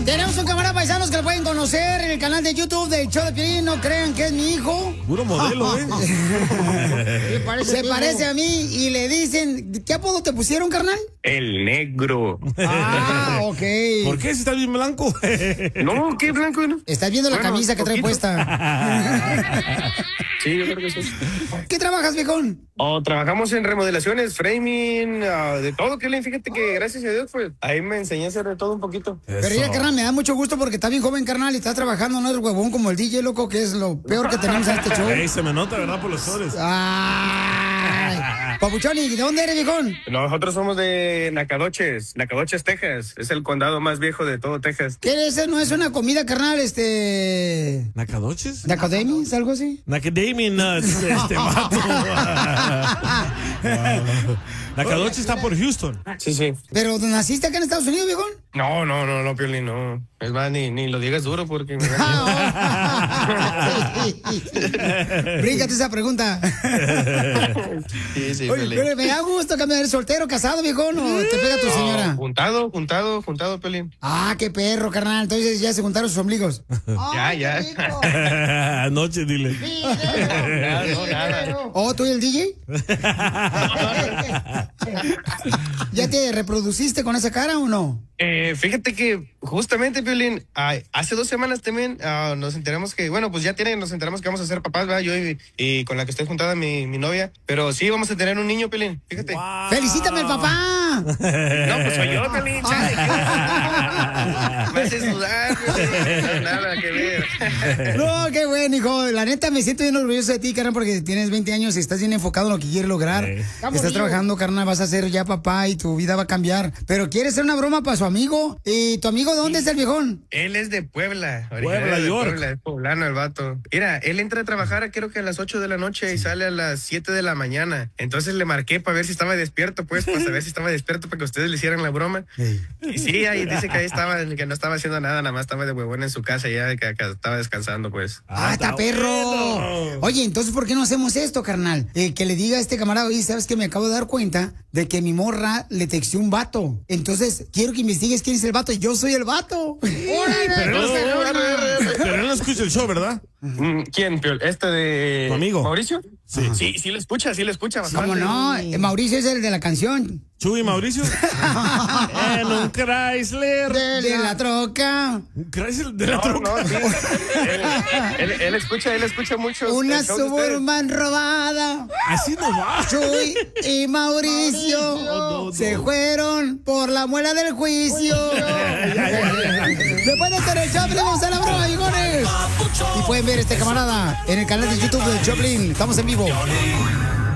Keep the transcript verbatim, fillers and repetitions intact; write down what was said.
Tenemos un camarada paisanos que lo pueden conocer en el canal de YouTube del show de Piolín. No crean que es mi hijo. Puro modelo, ¿eh? Se parece, Se parece a mí y le dicen... ¿Qué apodo te pusieron, carnal? El negro. Ah, ok. ¿Por qué? Si está bien blanco. No, ¿qué blanco? No? Estás viendo la Bueno, camisa que trae poquito. puesta. Sí, yo creo que sí. ¿Qué trabajas, viejón? Oh, trabajamos en remodelaciones, framing, uh, de todo, Piolín. Fíjate que gracias a Dios, pues, ahí me enseñé a hacer de todo un poquito. Pero ya, carnal, me da mucho gusto porque está bien joven, carnal, y está trabajando, no es huevón como el D J, loco, que es lo peor que tenemos en este show. Ey, se me nota, ¿verdad? Por los flores. Ay, Papuchón, ¿y de dónde eres, viejón? Nosotros somos de Nacogdoches, Nacogdoches, Texas. Es el condado más viejo de todo Texas. ¿Qué es? ¿No es una comida, carnal, este... ¿Nacadoches? ¿Nacodemis? ¿Algo así? Nacademy Nuts, este vato. Nacadoche está por Houston. Sí, sí. ¿Pero naciste acá en Estados Unidos, viejón? No, no, no, no, Piolín, no. Es más, ni, ni lo digas duro porque me Bríncate esa pregunta. Sí, sí, Oye, Piolín. pero me da gusto cambiar el soltero, casado, viejón, o te pega tu No, señora. juntado, juntado, juntado, Piolín. Ah, qué perro, carnal. Entonces ya se juntaron sus ombligos. Ya, ya. Anoche, dile. Nada, no, nada. ¿Oh, tú y el D J? ¿Ya te reproduciste con esa cara o no? Eh, fíjate que justamente, Piolín, ay, hace dos semanas también ah, nos enteramos que, bueno, pues ya tienen, nos enteramos que vamos a ser papás, ¿verdad? Yo y, y con la que estoy juntada, mi, mi novia. Pero sí, vamos a tener un niño, Piolín, fíjate. Wow. ¡Felicítame al papá! No, pues soy yo, Piolín, chale. Me hace sudar, Piolín, no, nada que ver. No, qué bueno, hijo. La neta, me siento bien orgulloso de ti, carnal, porque tienes veinte años y estás bien enfocado en lo que quieres lograr. Sí. Estás trabajando, carnal, vas a ser ya papá y tu vida va a cambiar. Pero quieres hacer una broma para su amigo. ¿Y tu amigo dónde es el viejón? Él es de Puebla. Puebla, originario de York. Puebla, es poblano el vato. Mira, él entra a trabajar creo que a las ocho de la noche y sale a las siete de la mañana. Entonces le marqué para ver si estaba despierto, pues, para saber si estaba despierto para que ustedes le hicieran la broma. Y sí, ahí dice que ahí estaba, que no estaba haciendo nada, nada más estaba de huevón en su casa ya, que, que estaba descansando, pues. ¡Ah, está perro! bueno. Oye, entonces, ¿por qué no hacemos esto, carnal? Eh, que le diga a este camarada, oye, ¿sabes qué? Me acabo de dar cuenta de que mi morra le texteó un vato. Entonces, quiero que investigues quién es el vato. Yo soy el vato. Pero él, no, pero él no escucha el show, ¿verdad? Mm, ¿Quién, Piol? ¿Este de ¿Tu amigo? Mauricio? Sí. Sí, sí lo escucha, sí lo escucha bastante. ¿Cómo no? Eh, Mauricio es el de la canción. Chuy Mauricio. En un Chrysler. De la troca. Un Chrysler de la No, troca. no, sí. él, él, él escucha, él escucha mucho. Una el show de ustedes. Suburban robada. Así no va. Chuy y Mauricio, no, no. se fueron por la muela del juicio. Después de hacer el Choplin, vamos a la broma, hijones. Y pueden ver este camarada en el canal de YouTube de Choplin. Estamos en vivo.